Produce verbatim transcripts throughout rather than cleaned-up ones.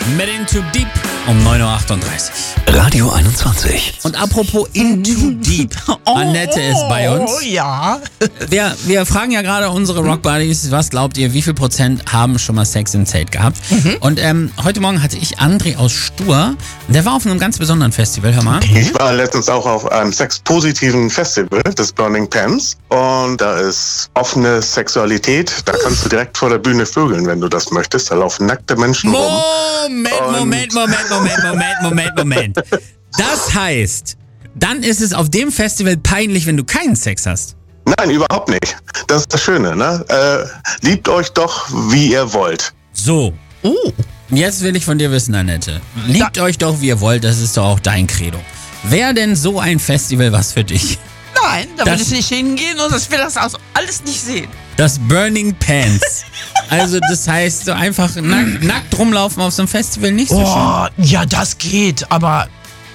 mit Into Deep um neun Uhr achtunddreißig. Radio einundzwanzig. Und apropos Into Deep, Annette ist bei uns. Oh ja. Wir, wir fragen ja gerade unsere Rockbuddies, was glaubt ihr, wie viel Prozent haben schon mal Sex im Zelt gehabt? Mhm. Und ähm, heute Morgen hatte ich André aus Stur, der war auf einem ganz besonderen Festival, hör mal. Okay. Ich war letztens auch auf einem sexpositiven Festival, das Burning Pants. Und da ist offene Sexualität, da kannst du direkt vor der Bühne vögeln, wenn du das möchtest. Da laufen nackte Menschen Moment, rum. Moment, Moment, Moment, Moment, Moment, Moment, Moment. Das heißt, dann ist es auf dem Festival peinlich, wenn du keinen Sex hast. Nein, überhaupt nicht. Das ist das Schöne, ne? Äh, liebt euch doch, wie ihr wollt. So. Oh. Jetzt will ich von dir wissen, Annette. Liebt da- euch doch, wie ihr wollt, das ist doch auch dein Credo. Wäre denn so ein Festival was für dich? Nein, da will ich nicht hingehen und ich will das alles nicht sehen. Das Burning Pants. Also das heißt, so einfach nack, nackt rumlaufen auf so einem Festival nicht so Oh, schön. ja, das geht, aber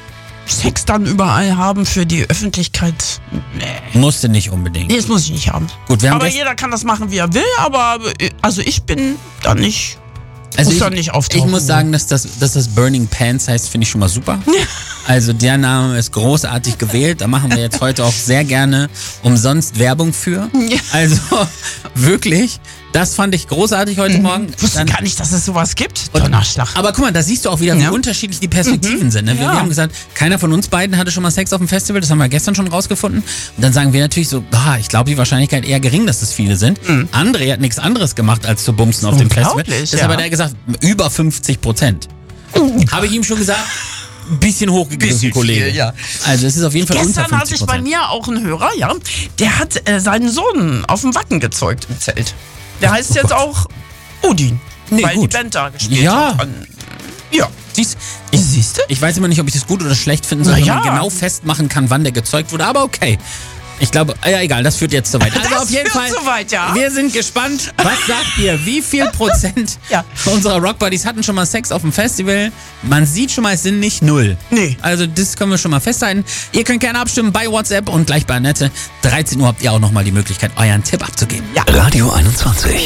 Sex dann überall haben für die Öffentlichkeit, nee. Musste nicht unbedingt. Nee, das muss ich nicht haben. Gut, wir haben aber gest- jeder kann das machen, wie er will, aber also ich bin da nicht... Also muss ich, da nicht auftauchen. ich muss sagen, dass das, dass das Burning Pants heißt, finde ich schon mal super. Also der Name ist großartig gewählt. Da machen wir jetzt heute auch sehr gerne umsonst Werbung für. Also wirklich, das fand ich großartig heute Morgen. Ich wusste Dann, gar nicht, dass es sowas gibt. Und- Donnerschlag. aber guck mal, da siehst du auch wieder, wie Ja. unterschiedlich die Perspektiven sind. Ne? Wir, Ja. wir haben gesagt, keiner von uns beiden hatte schon mal Sex auf dem Festival. Das haben wir gestern schon rausgefunden. Und dann sagen wir natürlich so, ah, ich glaube, die Wahrscheinlichkeit eher gering, dass es viele sind. Mhm. André hat nichts anderes gemacht, als zu bumsen auf dem Festival. Unglaublich, Das ja. hat aber der gesagt, über fünfzig Prozent. Habe ich ihm schon gesagt, ein bisschen hochgegriffen, Bisschen Kollege. viel, ja. Also es ist auf jeden Fall unter Gestern hatte fünfzig ich bei Prozent. mir auch einen Hörer, ja, der hat äh, seinen Sohn auf dem Wacken gezeugt im Zelt. Der heißt jetzt auch Odin, Nee, weil gut. die Band da gespielt Ja. hat. An, ja. Siehst, ich, Siehste? ich weiß immer nicht, ob ich das gut oder schlecht finden soll, Na wenn ja. man genau festmachen kann, wann der gezeugt wurde, aber okay. Ich glaube, ja egal, das führt jetzt zu weit. Also Das auf jeden führt Fall, zu weit, ja. wir sind gespannt. Was sagt ihr? Wie viel Prozent Ja. unserer Rockbuddies hatten schon mal Sex auf dem Festival? Man sieht schon mal, es sind nicht null. Nee. Also das können wir schon mal festhalten. Ihr könnt gerne abstimmen bei WhatsApp und gleich bei Annette. dreizehn Uhr habt ihr auch nochmal die Möglichkeit, euren Tipp abzugeben. Radio einundzwanzig.